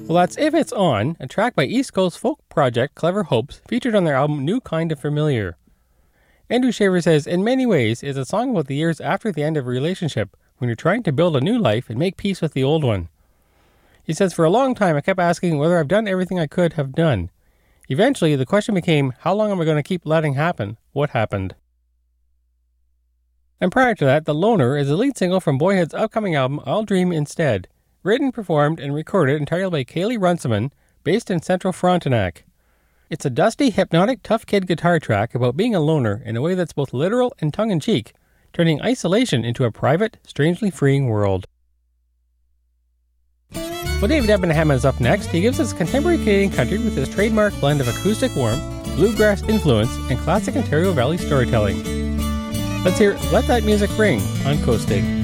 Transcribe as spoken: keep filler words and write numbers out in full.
Well, that's If It's On, a track by East Coast folk project Clever Hopes, featured on their album New Kind of Familiar. Andrew Shaver says, in many ways, it's a song about the years after the end of a relationship, when you're trying to build a new life and make peace with the old one. He says, for a long time I kept asking whether I've done everything I could have done. Eventually, the question became, how long am I going to keep letting happen what happened? And prior to that, The Loner is the lead single from Boyhood's upcoming album, I'll Dream Instead, written, performed, and recorded entirely by Kaylee Runciman, based in Central Frontenac. It's a dusty, hypnotic, tough kid guitar track about being a loner in a way that's both literal and tongue-in-cheek, turning isolation into a private, strangely freeing world. Well, David Ebenham is up next. He gives us contemporary Canadian country with his trademark blend of acoustic warmth, bluegrass influence, and classic Ontario Valley storytelling. Let's hear Let That Music Ring on Coasting.